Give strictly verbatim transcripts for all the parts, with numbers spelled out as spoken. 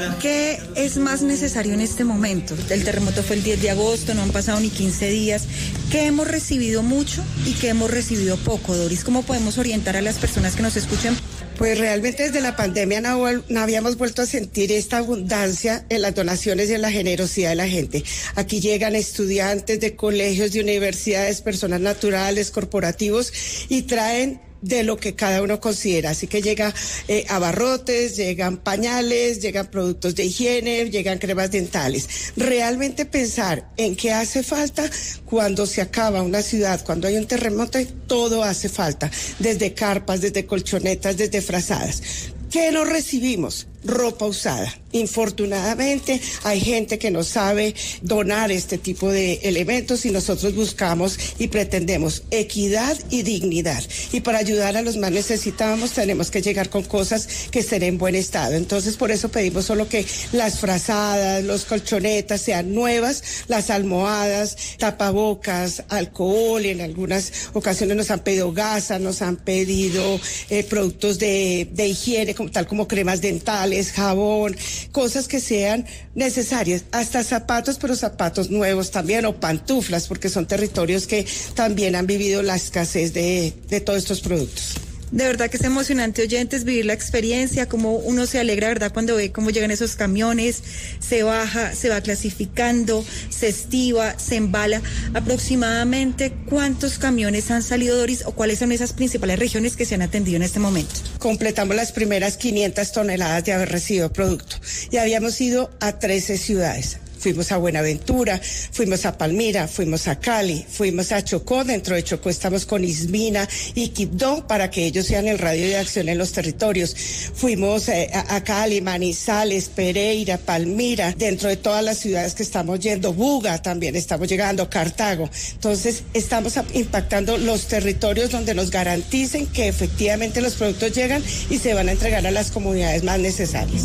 ¿Qué es más necesario en este momento? El terremoto fue el diez de agosto, no han pasado ni quince días. ¿Qué hemos recibido mucho y qué hemos recibido poco, Doris? ¿Cómo podemos orientar a las personas que nos escuchan? Pues realmente desde la pandemia no, no habíamos vuelto a sentir esta abundancia en las donaciones y en la generosidad de la gente. Aquí llegan estudiantes de colegios, de universidades, personas naturales, corporativos y traen de lo que cada uno considera, así que llega eh, abarrotes, llegan pañales, llegan productos de higiene, llegan cremas dentales. Realmente pensar en qué hace falta cuando se acaba una ciudad, cuando hay un terremoto, todo hace falta, desde carpas, desde colchonetas, desde frazadas. ¿Qué no recibimos? Ropa usada. Infortunadamente hay gente que no sabe donar este tipo de elementos y nosotros buscamos y pretendemos equidad y dignidad. Y para ayudar a los más necesitados tenemos que llegar con cosas que estén en buen estado. Entonces por eso pedimos solo que las frazadas, los colchonetas sean nuevas, las almohadas, tapabocas, alcohol, en algunas ocasiones nos han pedido gasas, nos han pedido eh, productos de, de higiene, como, tal como cremas dentales, jabón, cosas que sean necesarias, hasta zapatos, pero zapatos nuevos también, o pantuflas, porque son territorios que también han vivido la escasez de, de todos estos productos. De verdad que es emocionante, oyentes, vivir la experiencia, como uno se alegra, ¿verdad?, cuando ve cómo llegan esos camiones, se baja, se va clasificando, se estiva, se embala. Aproximadamente, ¿cuántos camiones han salido, Doris, o cuáles son esas principales regiones que se han atendido en este momento? Completamos las primeras quinientas toneladas de haber recibido producto y habíamos ido a trece ciudades. Fuimos a Buenaventura, fuimos a Palmira, fuimos a Cali, fuimos a Chocó. Dentro de Chocó estamos con Ismina y Quibdó para que ellos sean el radio de acción en los territorios. Fuimos eh, a, a Cali, Manizales, Pereira, Palmira, dentro de todas las ciudades que estamos yendo, Buga también estamos llegando, Cartago. Entonces estamos impactando los territorios donde nos garanticen que efectivamente los productos llegan y se van a entregar a las comunidades más necesarias.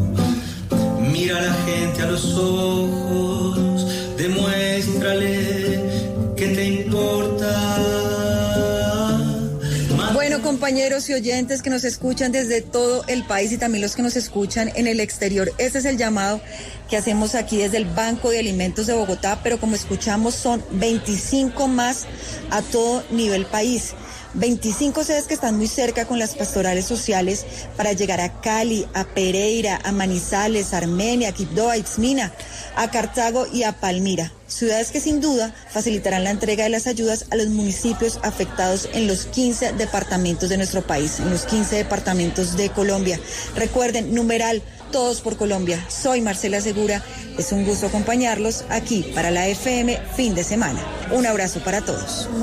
Mira a la gente a los ojos, demuéstrale que te importa. Bueno, compañeros y oyentes que nos escuchan desde todo el país y también los que nos escuchan en el exterior, este es el llamado que hacemos aquí desde el Banco de Alimentos de Bogotá, pero como escuchamos son veinticinco más a todo nivel país. veinticinco sedes que están muy cerca con las pastorales sociales para llegar a Cali, a Pereira, a Manizales, a Armenia, a Quibdó, a Ixmina, a Cartago y a Palmira. Ciudades que sin duda facilitarán la entrega de las ayudas a los municipios afectados en los quince departamentos de nuestro país, en los quince departamentos de Colombia. Recuerden, numeral Todos por Colombia. Soy Marcela Segura. Es un gusto acompañarlos aquí para la F M Fin de Semana. Un abrazo para todos.